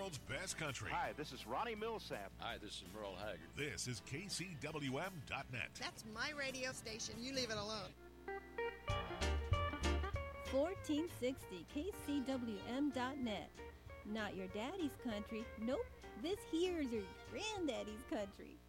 world's best country. Hi, this is Ronnie Millsap. Hi, this is Merle Haggard. This is KCWM.net. That's my radio station. You leave it alone. 1460 KCWM.net. Not your daddy's country. Nope, this here's your granddaddy's country.